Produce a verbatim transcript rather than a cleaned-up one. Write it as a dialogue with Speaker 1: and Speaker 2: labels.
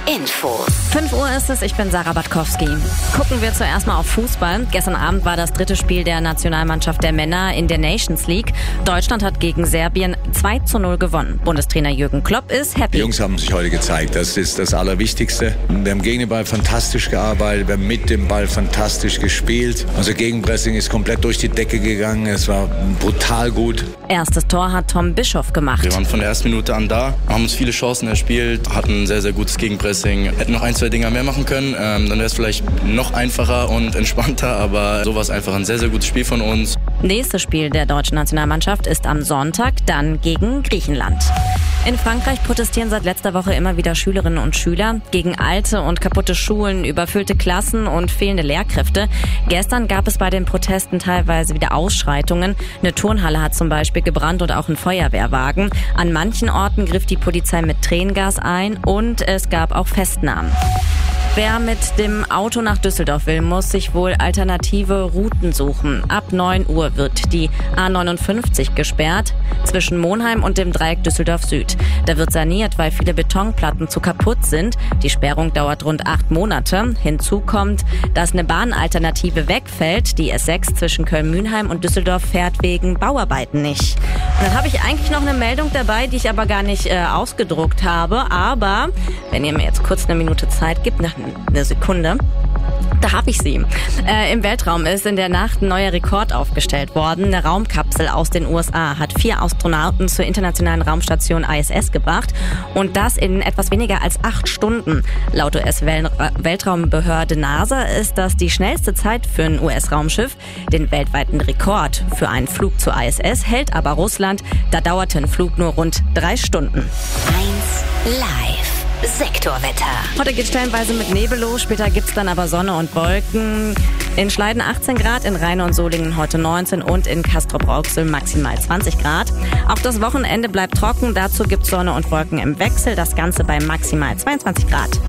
Speaker 1: Infos.
Speaker 2: fünf Uhr ist es, ich bin Sarah Batkowski. Gucken wir zuerst mal auf Fußball. Gestern Abend war das dritte Spiel der Nationalmannschaft der Männer in der Nations League. Deutschland hat gegen Serbien zwei zu null gewonnen. Bundestrainer Jürgen Klopp ist happy.
Speaker 3: Die Jungs haben sich heute gezeigt, das ist das Allerwichtigste. Wir haben gegen den Ball fantastisch gearbeitet, wir haben mit dem Ball fantastisch gespielt. Unser Gegenpressing ist komplett durch die Decke gegangen, es war brutal gut.
Speaker 2: Erstes Tor hat Tom Bischoff gemacht.
Speaker 4: Wir waren von der ersten Minute an da, haben uns viele Chancen erspielt, hatten ein sehr, sehr gutes Gegenpressing. Hätten noch ein, zwei Dinger mehr machen können, ähm, dann wäre es vielleicht noch einfacher und entspannter, aber so war es einfach ein sehr, sehr gutes Spiel von uns.
Speaker 2: Nächstes Spiel der deutschen Nationalmannschaft ist am Sonntag, dann gegen Griechenland. In Frankreich protestieren seit letzter Woche immer wieder Schülerinnen und Schüler gegen alte und kaputte Schulen, überfüllte Klassen und fehlende Lehrkräfte. Gestern gab es bei den Protesten teilweise wieder Ausschreitungen. Eine Turnhalle hat zum Beispiel gebrannt und auch ein Feuerwehrwagen. An manchen Orten griff die Polizei mit Tränengas ein und es gab auch Festnahmen. Wer mit dem Auto nach Düsseldorf will, muss sich wohl alternative Routen suchen. Ab neun Uhr wird die A neunundfünfzig gesperrt zwischen Monheim und dem Dreieck Düsseldorf Süd. Da wird saniert, weil viele Betonplatten zu kaputt sind. Die Sperrung dauert rund acht Monate. Hinzu kommt, dass eine Bahnalternative wegfällt. Die S sechs zwischen Köln-Mülheim und Düsseldorf fährt wegen Bauarbeiten nicht. Und dann habe ich eigentlich noch eine Meldung dabei, die ich aber gar nicht äh, ausgedruckt habe. Aber wenn ihr mir jetzt kurz eine Minute Zeit gibt, nach eine Sekunde. Da habe ich sie. Äh, Im Weltraum ist in der Nacht ein neuer Rekord aufgestellt worden. Eine Raumkapsel aus den U S A hat vier Astronauten zur internationalen Raumstation I S S gebracht. Und das in etwas weniger als acht Stunden. Laut U S-Weltraumbehörde NASA ist das die schnellste Zeit für ein U S-Raumschiff. Den weltweiten Rekord für einen Flug zur I S S hält aber Russland. Da dauerte ein Flug nur rund drei Stunden.
Speaker 1: eins Live. Sektorwetter.
Speaker 2: Heute geht stellenweise mit Nebel los, später gibt's dann aber Sonne und Wolken. In Schleiden achtzehn Grad, in Rheine und Solingen heute neunzehn und in Castrop-Rauxel maximal zwanzig Grad. Auch das Wochenende bleibt trocken, dazu gibt's Sonne und Wolken im Wechsel, das Ganze bei maximal zweiundzwanzig Grad.